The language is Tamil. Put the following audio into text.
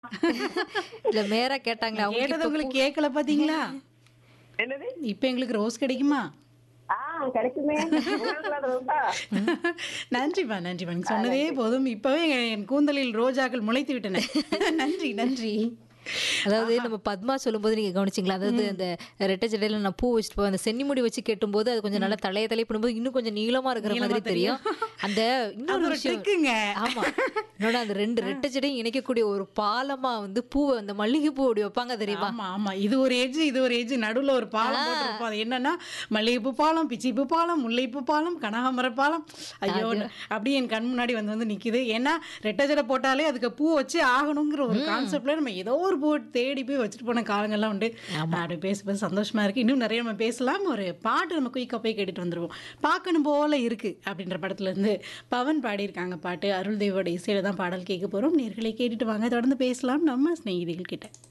இல்ல மேரா கேட்டாங்களே நான் அவங்களுக்கு கேட்டது இப்ப உங்களுக்கு கேட்கல பாத்தீங்களா? என்னது? இப்ப எங்களுக்கு ரோஸ் கிடைக்குமா? ஆ கிடைக்குமே. உங்களுக்கு அது ரோசா? நன்றிம்மா, நன்றிம்மா. நீங்க சொன்னதே போதும். இப்பவே என் கூந்தலில் ரோஜாக்கள் முளைத்து விட்டன. நன்றி, நன்றி. அதாவது நம்ம பத்மா சொல்லும்போது நீங்க கவனிச்சீங்களா? அதாவது அந்த ரெட்டை ஜடையில நான் பூ வச்சுட்டு போவேன். அந்த சென்னி முடி வச்சு கெட்டும்போது அது கொஞ்சம் நல்லா தழைய பண்ணும்போது இன்னும் கொஞ்சம் நீளமா இருக்கிற நீளமா மாதிரி தெரியும். அந்த அது இன்னொரு ஒரு விஷயம் ட்ரிக்குங்க. ஆமா. என்னோட அந்த 2 ரெட்டை ஜடையும் இணைக்கக்கூடிய ஒரு பாலமா வந்து பூவ அந்த மல்லிகை பூ அப்படி வைப்பாங்க தெரியுமா? ஆமா, ஆமா. இது ஒரு எட்ஜ், இது ஒரு எட்ஜ். நடுவுல ஒரு பாலம் போட்டிருப்போம். அது என்னன்னா, மல்லிகைப்பூ பாலம், பிச்சிப்பூ பாலம், முல்லைப்பூ பாலம், கனகாம்பர பாலம். ஐயோ! அது அப்படியே என் கண் முன்னாடி வந்து வந்து நிக்குது. ஏன்னா, ரெட்டை ஜடை போட்டாலே அதுக்கு பூ வச்சு ஆகணுங்கிற ஒரு கான்செப்ட்ல நம்ம ஏதோ ஒரு பூ தேடி போய் வச்சுட்டு போன காலங்கள்லாம் உண்டு. அப்படி பேச சந்தோஷமா இருக்கு. இன்னும் நிறைய நம்ம பேசலாம். ஒரு பாட்டு நம்ம குயிக்கா போய் கேட்டுட்டு வந்துருவோம். பார்க்கணும் போல இருக்கு அப்படின்ற படத்துல இருந்து பவன் பாடியிருக்காங்க பாட்டு. அருள் தேவோட இசையில தான் பாடல் கேட்க போறோம். நேர்களை கேட்டுட்டு வாங்க. தொடர்ந்து பேசலாம் நம்ம சிநேகிதிகள் கிட்ட.